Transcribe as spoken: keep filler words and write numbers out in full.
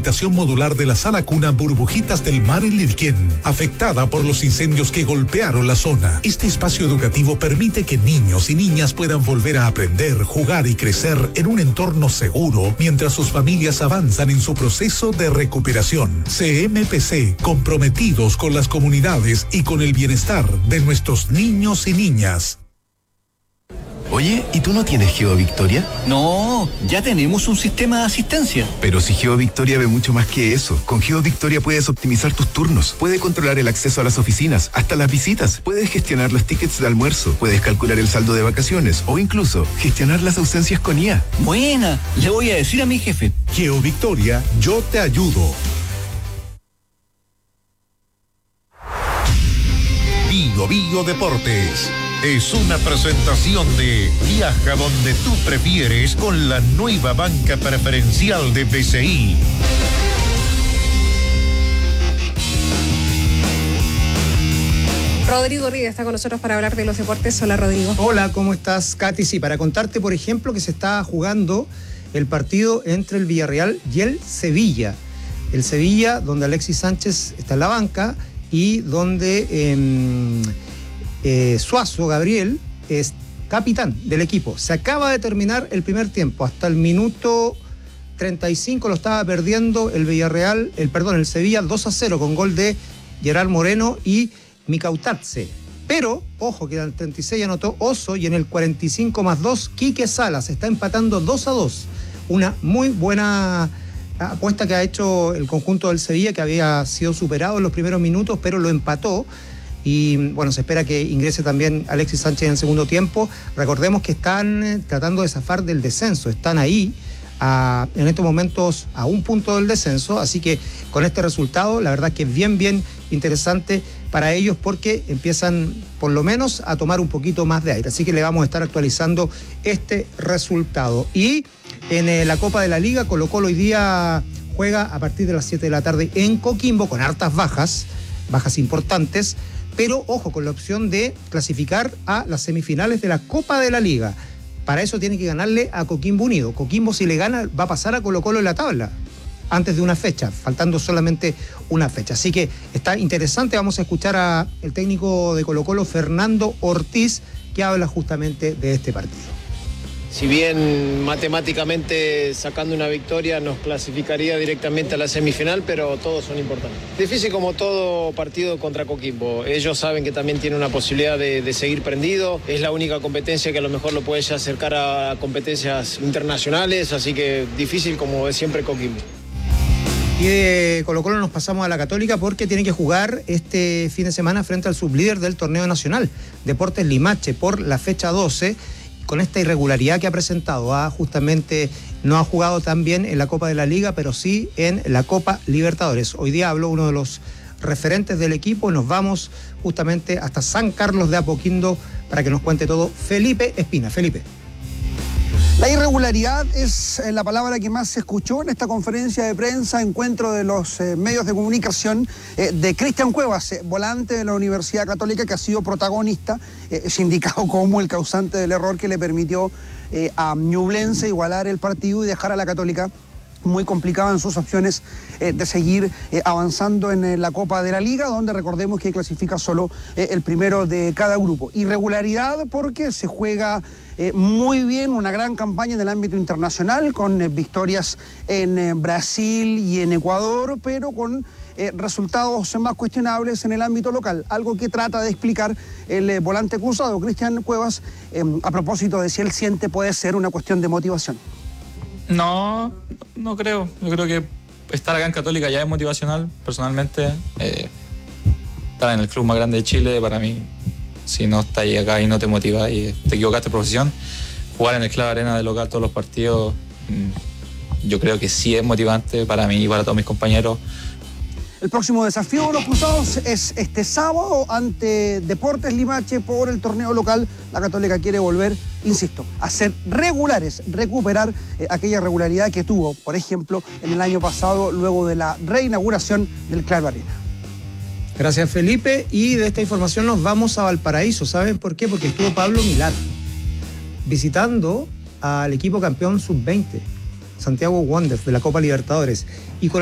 habitación modular de la sala cuna Burbujitas del Mar en Lirquén, afectada por los incendios que golpearon la zona. Este espacio educativo permite que niños y niñas puedan volver a aprender, jugar y crecer en un entorno seguro mientras sus familias avanzan en su proceso de recuperación. C M P C, comprometidos con las comunidades y con el bienestar de nuestros niños y niñas. Oye, ¿y tú no tienes GeoVictoria? No, ya tenemos un sistema de asistencia. Pero si GeoVictoria ve mucho más que eso. Con GeoVictoria puedes optimizar tus turnos, puedes controlar el acceso a las oficinas, hasta las visitas, puedes gestionar los tickets de almuerzo, puedes calcular el saldo de vacaciones o incluso gestionar las ausencias con I A. Buena, le voy a decir a mi jefe. GeoVictoria, yo te ayudo. Bio Bio Deportes es una presentación de Viaja donde tú prefieres con la nueva banca preferencial de B C I. Rodrigo Ríos está con nosotros para hablar de los deportes. Hola, Rodrigo. Hola, ¿cómo estás, Katy? Sí, para contarte, por ejemplo, que se está jugando el partido entre el Villarreal y el Sevilla. El Sevilla, donde Alexis Sánchez está en la banca y donde eh, eh, Suazo, Gabriel, es capitán del equipo. Se acaba de terminar el primer tiempo. Hasta el minuto treinta y cinco lo estaba perdiendo el Villarreal, el perdón, el Sevilla dos a cero con gol de Gerard Moreno y Micautatze. Pero, ojo, que en el treinta y seis anotó Oso y en el cuarenta y cinco más dos, Quique Salas. Está empatando dos a dos. Una muy buena apuesta que ha hecho el conjunto del Sevilla, que había sido superado en los primeros minutos, pero lo empató. Y bueno, se espera que ingrese también Alexis Sánchez en el segundo tiempo. Recordemos que están tratando de zafar del descenso, están ahí a, en estos momentos a un punto del descenso, así que con este resultado la verdad que es bien bien interesante para ellos porque empiezan por lo menos a tomar un poquito más de aire, así que le vamos a estar actualizando este resultado. Y en eh, la Copa de la Liga, Colo-Colo hoy día juega a partir de las siete de la tarde en Coquimbo con hartas bajas, bajas importantes, pero ojo, con la opción de clasificar a las semifinales de la Copa de la Liga. Para eso tiene que ganarle a Coquimbo Unido. Coquimbo, si le gana, va a pasar a Colo-Colo en la tabla, antes de una fecha, faltando solamente una fecha. Así que está interesante, vamos a escuchar al técnico de Colo-Colo, Fernando Ortiz, que habla justamente de este partido. Si bien matemáticamente sacando una victoria nos clasificaría directamente a la semifinal, pero todos son importantes. Difícil como todo partido contra Coquimbo. Ellos saben que también tiene una posibilidad de, de seguir prendido. Es la única competencia que a lo mejor lo puede ya acercar a competencias internacionales, así que difícil como es siempre Coquimbo. Y de Colo-Colo nos pasamos a la Católica porque tiene que jugar este fin de semana frente al sublíder del torneo nacional, Deportes Limache, por la fecha doce. Con esta irregularidad que ha presentado, ¿ah? Justamente no ha jugado tan bien en la Copa de la Liga, pero sí en la Copa Libertadores. Hoy día habló uno de los referentes del equipo y nos vamos justamente hasta San Carlos de Apoquindo para que nos cuente todo Felipe Espina. Felipe. La irregularidad es la palabra que más se escuchó en esta conferencia de prensa, encuentro de los eh, medios de comunicación eh, de Cristian Cuevas, eh, volante de la Universidad Católica, que ha sido protagonista, eh, es indicado como el causante del error que le permitió eh, a Ñublense igualar el partido y dejar a la Católica muy complicada en sus opciones eh, de seguir eh, avanzando en eh, la Copa de la Liga, donde recordemos que clasifica solo eh, el primero de cada grupo. Irregularidad porque se juega eh, muy bien, una gran campaña en el ámbito internacional, con eh, victorias en eh, Brasil y en Ecuador, pero con eh, resultados más cuestionables en el ámbito local, algo que trata de explicar el eh, volante cruzado, Cristian Cuevas, eh, a propósito de si él siente puede ser una cuestión de motivación. No, no creo. Yo creo que estar acá en Católica ya es motivacional, personalmente. Eh, estar en el club más grande de Chile, para mí, si no estás acá y no te motivas y te equivocaste de profesión, jugar en el Club Arena de local todos los partidos, yo creo que sí es motivante para mí y para todos mis compañeros. El próximo desafío de los cruzados es este sábado ante Deportes Limache por el torneo local. La Católica quiere volver, insisto, a ser regulares, recuperar eh, aquella regularidad que tuvo, por ejemplo, en el año pasado, luego de la reinauguración del Club Arena. Gracias, Felipe. Y de esta información nos vamos a Valparaíso. ¿Saben por qué? Porque estuvo Pablo Milad visitando al equipo campeón sub veinte, Santiago Wanderers, de la Copa Libertadores. Y con